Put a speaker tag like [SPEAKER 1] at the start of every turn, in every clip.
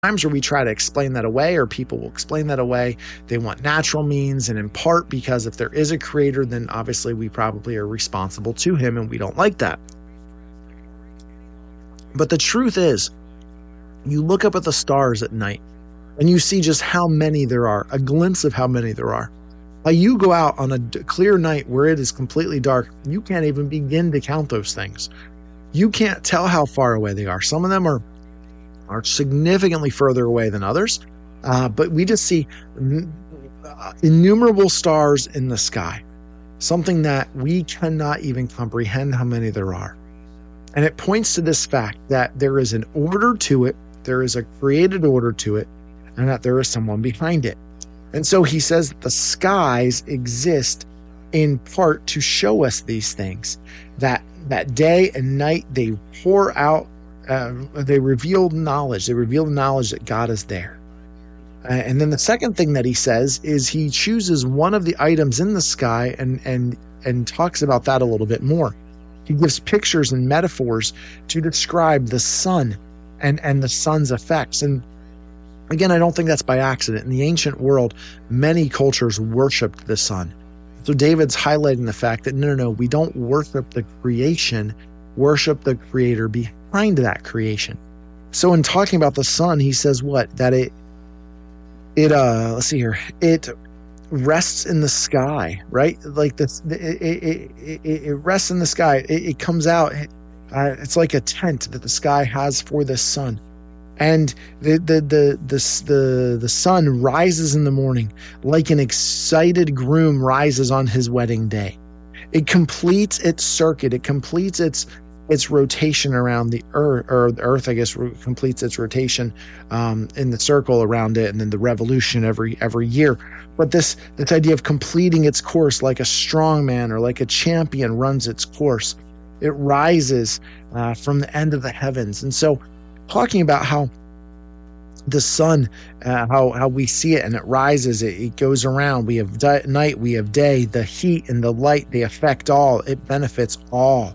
[SPEAKER 1] times where we try to explain that away, or people will explain that away. They want natural means, and in part because if there is a creator, then obviously we probably are responsible to him, and we don't like that. But the truth is, you look up at the stars at night, and you see just how many there are, a glimpse of how many there are. You go out on a clear night where it is completely dark, you can't even begin to count those things. You can't tell how far away they are. Some of them are significantly further away than others, but we just see innumerable stars in the sky, something that we cannot even comprehend how many there are. And it points to this fact that there is an order to it, there is a created order to it, and that there is someone behind it. And so he says that the skies exist in part to show us these things, that day and night they pour out, they reveal knowledge. They reveal the knowledge that God is there. And then the second thing that he says is he chooses one of the items in the sky and talks about that a little bit more. He gives pictures and metaphors to describe the sun and the sun's effects. And again, I don't think that's by accident. In the ancient world, many cultures worshipped the sun. So David's highlighting the fact that no, we don't worship the creation, worship the creator behind that creation. So in talking about the sun, he says what? That it let's see here. It rests in the sky, right? Like this, it rests in the sky. It comes out. It's like a tent that the sky has for the sun. And the sun rises in the morning like an excited groom rises on his wedding day. It completes its circuit. It completes its rotation around the earth, or the earth, I guess, completes its rotation in the circle around it, and then the revolution every year. But this idea of completing its course like a strong man or like a champion runs its course. It rises from the end of the heavens. And so talking about how the sun, how we see it, and it rises, it goes around. We have night, we have day, the heat and the light, they affect all. It benefits all.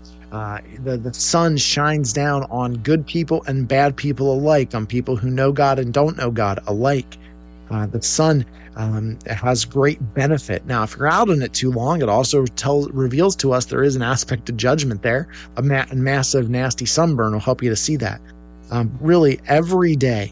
[SPEAKER 1] The sun shines down on good people and bad people alike, on people who know God and don't know God alike. The sun has great benefit. Now, if you're out in it too long, it also reveals to us there is an aspect of judgment there. A massive, nasty sunburn will help you to see that. Really, every day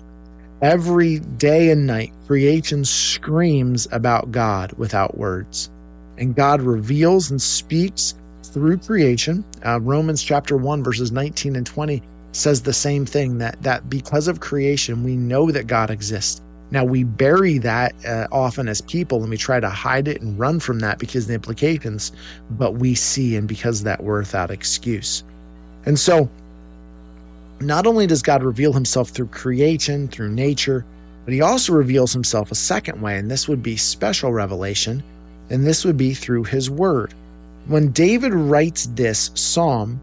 [SPEAKER 1] and night, creation screams about God without words. And God reveals and speaks through creation. Romans chapter 1, verses 19 and 20 says the same thing, that because of creation, we know that God exists. Now, we bury that often as people, and we try to hide it and run from that because of the implications, but we see, and because of that, we're without excuse. And so, not only does God reveal himself through creation, through nature, but he also reveals himself a second way, and this would be special revelation, and this would be through his word. When David writes this psalm,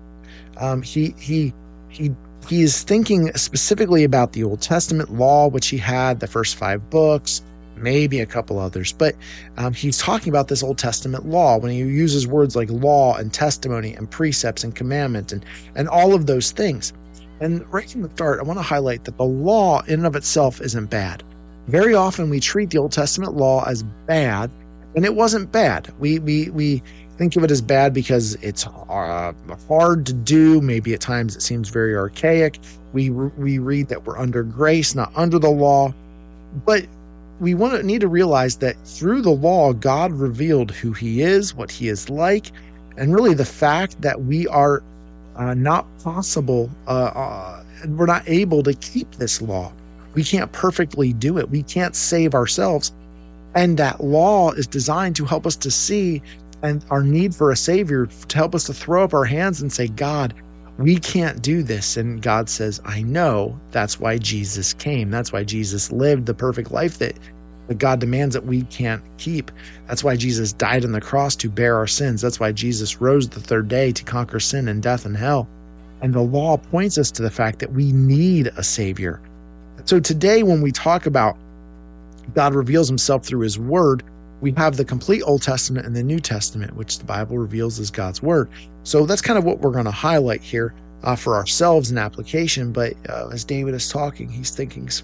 [SPEAKER 1] he is thinking specifically about the Old Testament law, which he had, the first 5 books, maybe a couple others, but he's talking about this Old Testament law when he uses words like law and testimony and precepts and commandment and all of those things. And right from the start, I want to highlight that the law in and of itself isn't bad. Very often we treat the Old Testament law as bad, and it wasn't bad. We think of it as bad because it's hard to do. Maybe at times it seems very archaic. We read that we're under grace, not under the law. But we need to realize that through the law, God revealed who he is, what he is like, and really the fact that we are not possible, we're not able to keep this law. We can't perfectly do it. We can't save ourselves. And that law is designed to help us to see and our need for a savior, to help us to throw up our hands and say, God, we can't do this. And God says, I know. That's why Jesus came. That's why Jesus lived the perfect life that God demands that we can't keep. That's why Jesus died on the cross to bear our sins. That's why Jesus rose the third day to conquer sin and death and hell. And the law points us to the fact that we need a savior. So today, when we talk about God reveals himself through his word, we have the complete Old Testament and the New Testament, which the Bible reveals as God's word. So that's kind of what we're going to highlight here. for ourselves in application. But as David is talking, he's thinking